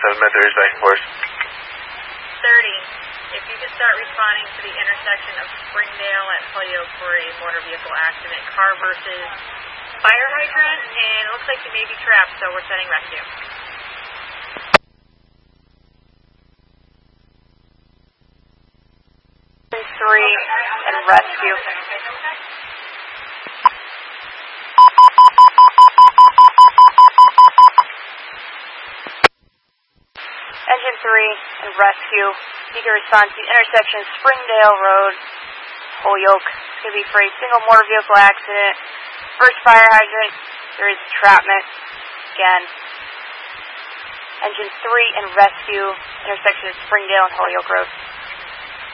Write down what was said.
methods back and forth. 30. If you could start responding to the intersection of Springdale at Holyoke for a motor vehicle accident, car versus fire hydrant, and it looks like you may be trapped, so we're sending rescue. Three and rescue. Engine 3 and rescue. You can respond to intersection Springdale Road, Holyoke. It's going to be for a single motor vehicle accident. First fire hydrant, there is entrapment. Again. Engine 3 and rescue. Intersection Springdale and Holyoke Road.